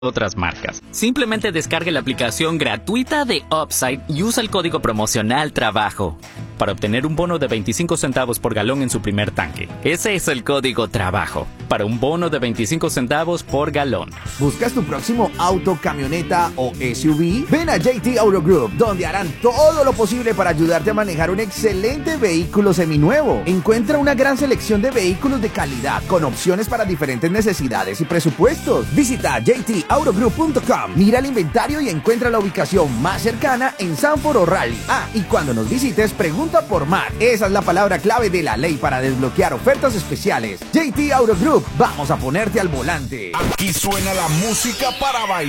otras marcas. Simplemente descargue la aplicación gratuita de Upside y usa el código promocional TRABAJO para obtener un bono de 25 centavos por galón en su primer tanque. Ese es el código TRABAJO para un bono de 25 centavos por galón. ¿Buscas tu próximo auto, camioneta o SUV? Ven a JT Auto Group, donde harán todo lo posible para ayudarte a manejar un excelente vehículo seminuevo. Encuentra una gran selección de vehículos de calidad con opciones para diferentes necesidades y presupuestos. Visita jtautogroup.com, mira el inventario y encuentra la ubicación más cercana en Sanford o Raleigh. Y cuando nos visites, pregunta por Matt. Esa es la palabra clave de la ley para desbloquear ofertas especiales. JT Auto Group, vamos a ponerte al volante. Aquí suena la música para bailar.